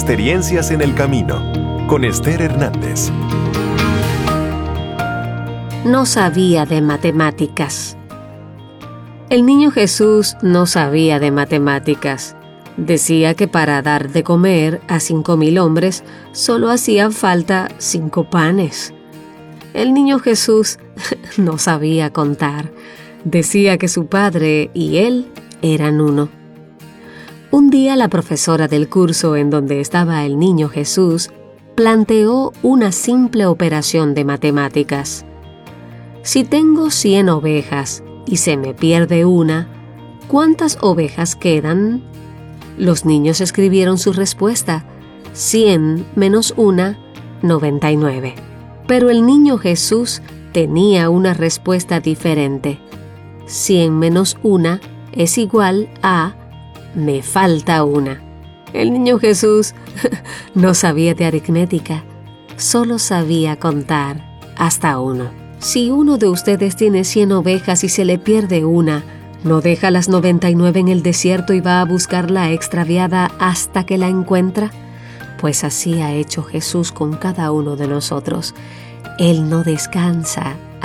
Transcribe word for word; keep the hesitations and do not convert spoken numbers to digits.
Experiencias en el camino, con Esther Hernández. No sabía de matemáticas. El niño Jesús no sabía de matemáticas. Decía que para dar de comer a cinco mil hombres solo hacían falta cinco panes. El niño Jesús no sabía contar. Decía que su padre y él eran uno. Un día la profesora del curso en donde estaba el niño Jesús planteó una simple operación de matemáticas. Si tengo cien ovejas y se me pierde una, ¿cuántas ovejas quedan? Los niños escribieron su respuesta: cien menos una, noventa y nueve. Pero el niño Jesús tenía una respuesta diferente. cien menos una es igual a me falta una. El niño Jesús no sabía de aritmética, solo sabía contar hasta uno. Si uno de ustedes tiene cien ovejas y se le pierde una, ¿no deja las noventa y nueve en el desierto y va a buscar la extraviada hasta que la encuentra? Pues así ha hecho Jesús con cada uno de nosotros. Él no descansa